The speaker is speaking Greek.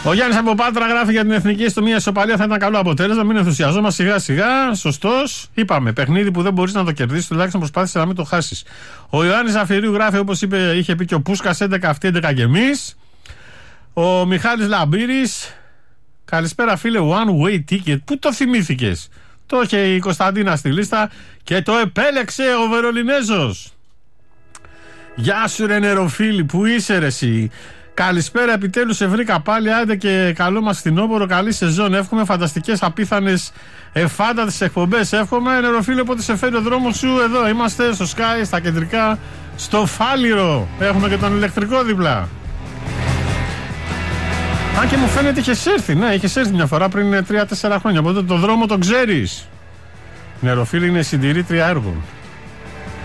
Ο Γιάννης από Πάτρα γράφει για την εθνική στο μία ισοπαλία θα ήταν καλό αποτέλεσμα. Μην ενθουσιαζόμαστε σιγά σιγά. Σωστός. Είπαμε. Παιχνίδι που δεν μπορείς να το κερδίσεις, τουλάχιστον προσπάθησε να μην το χάσεις. Ο Ιωάννης Αφηρίου γράφει όπως είχε πει και ο Πούσκας 11 αυτοί 11 και εμείς. Ο Μιχάλης Λαμπύρης. Καλησπέρα φίλε. One way ticket. Πού το θυμήθηκες? Το είχε η Κωνσταντίνα στη λίστα και το επέλεξε ο Βερολινέζος. Γεια σου ρε νεροφίλη, που είσαι ρε εσύ? Καλησπέρα, επιτέλους σε βρήκα πάλι. Άντε και καλό μας φθινόπωρο, καλή σεζόν. Εύχομαι φανταστικές, απίθανες, εφάντατες εκπομπές. Εύχομαι νεροφίλη, όποτε σε φέρει ο δρόμος σου. Εδώ είμαστε στο Sky, στα κεντρικά, στο Φάληρο. Έχουμε και τον ηλεκτρικό δίπλα. Αν και μου φαίνεται είχες έρθει. Ναι, είχες έρθει μια φορά πριν 3-4 χρόνια. Οπότε το δρόμο τον ξέρεις. Νεροφίλη είναι συντηρήτρια έργων.